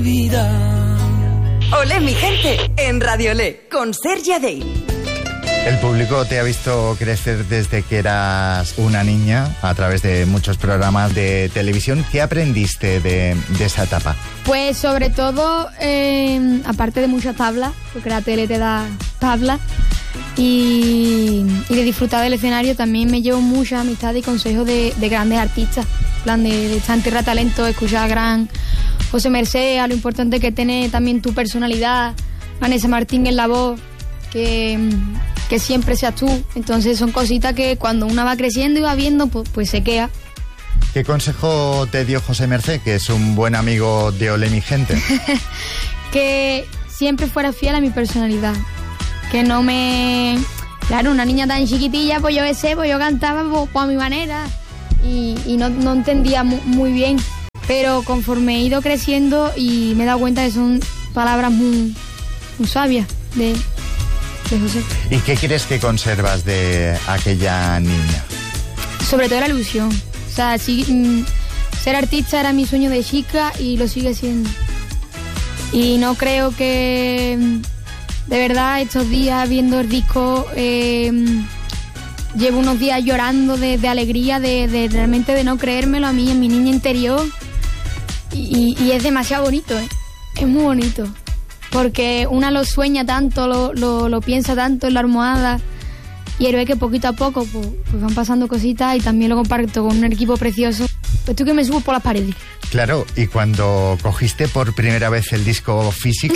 Olé, mi gente, en Radio Olé, con Sergia Day. El público te ha visto crecer desde que eras una niña a través de muchos programas de televisión. ¿Qué aprendiste de esa etapa? Pues sobre todo, aparte de muchas tablas, porque la tele te da tablas, y de disfrutar del escenario, también me llevo mucha amistad y consejos de grandes artistas. En plan de estar en Tierra Talento, escuchar a gran José Mercé, a lo importante que tiene también tu personalidad, Vanessa Martín en la voz, que siempre seas tú. Entonces son cositas que cuando una va creciendo y va viendo, pues se queda. ¿Qué consejo te dio José Mercé, que es un buen amigo de Olé, mi gente? Que siempre fuera fiel a mi personalidad. Que no me... Claro, una niña tan chiquitilla, pues yo cantaba pues a mi manera. Y no entendía muy bien. Pero conforme he ido creciendo y me he dado cuenta que son palabras muy sabias de José. ¿Y qué crees que conservas de aquella niña? Sobre todo la ilusión. O sea, ser artista era mi sueño de chica y lo sigue siendo. Y no creo que, de verdad, estos días viendo el disco, llevo unos días llorando de alegría, de realmente de no creérmelo a mí, en mi niña interior. Y es demasiado bonito, es muy bonito. Porque una lo sueña tanto, lo piensa tanto en la almohada, y él ve que poquito a poco pues van pasando cositas, y también lo comparto con un equipo precioso. Pues tú que me subo por las paredes. Claro, y cuando cogiste por primera vez el disco físico,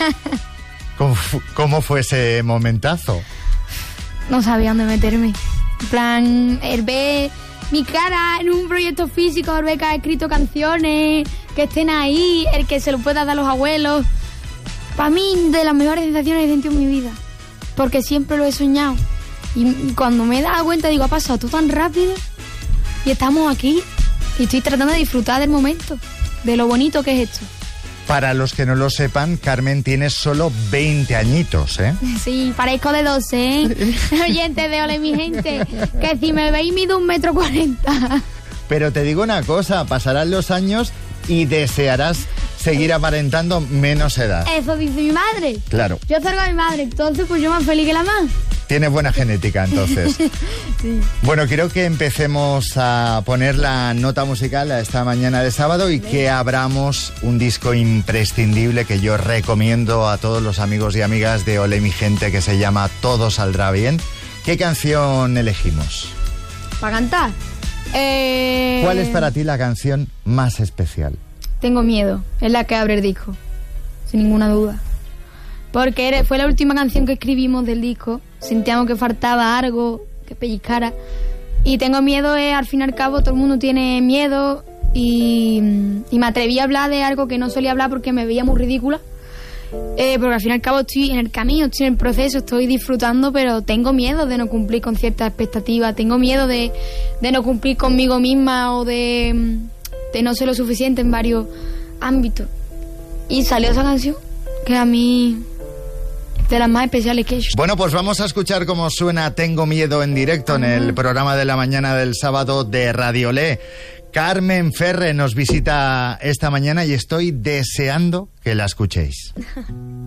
¿cómo fue ese momentazo? No sabía dónde meterme. En plan, él ve mi cara en un proyecto físico, él ve que ha escrito canciones, que estén ahí, el que se lo pueda dar a los abuelos. Para mí, de las mejores sensaciones que he sentido en mi vida. Porque siempre lo he soñado. Y cuando me he dado cuenta, digo, ha pasado todo tan rápido. Y estamos aquí. Y estoy tratando de disfrutar del momento. De lo bonito que es esto. Para los que no lo sepan, Carmen tiene solo 20 añitos, ¿eh? Sí, parezco de 12, ¿eh? Oyentes de Olé, mi gente. Que si me veis mido 1,40 m. Pero te digo una cosa, pasarán los años y desearás seguir aparentando menos edad. Eso dice mi madre. Claro. Yo salgo a mi madre, entonces pues yo más feliz que la más. Tienes buena genética, entonces. Sí. Bueno, quiero que empecemos a poner la nota musical a esta mañana de sábado y que abramos un disco imprescindible que yo recomiendo a todos los amigos y amigas de Olé, mi gente, que se llama Todo Saldrá Bien. ¿Qué canción elegimos? ¿Para cantar? ¿Cuál es para ti la canción más especial? Tengo miedo, es la que abre el disco, sin ninguna duda. Porque fue la última canción que escribimos del disco. Sentíamos que faltaba algo, que pellizcara. Y Tengo miedo al fin y al cabo, todo el mundo tiene miedo. Y me atreví a hablar de algo que no solía hablar porque me veía muy ridícula. Porque al fin y al cabo estoy en el camino, estoy en el proceso, estoy disfrutando, pero tengo miedo de no cumplir con ciertas expectativas. Tengo miedo de no cumplir conmigo misma o de no ser lo suficiente en varios ámbitos. Y salió esa canción, que a mí... de las más especiales que he hecho. Bueno, pues vamos a escuchar cómo suena Tengo Miedo en directo en el programa de la mañana del sábado de Radio Olé. Carmen Ferre nos visita esta mañana y estoy deseando que la escuchéis.